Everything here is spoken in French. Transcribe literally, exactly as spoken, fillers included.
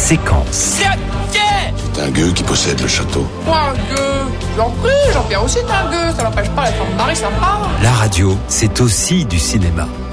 Séquence. C'est un gueux qui possède le château. Quoi, un gueux? J'en prie, Jean-Pierre aussi est un gueux, ça n'empêche pas d'être un mari sympa. La radio, c'est aussi du cinéma.